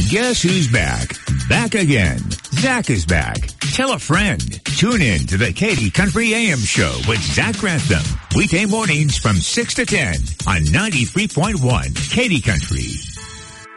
Guess who's back? Back again. Zach is back. Tell a friend. Tune in to the Katy Country AM Show with Zach Grantham. Weekday mornings from 6 to 10 on 93.1 Katy Country.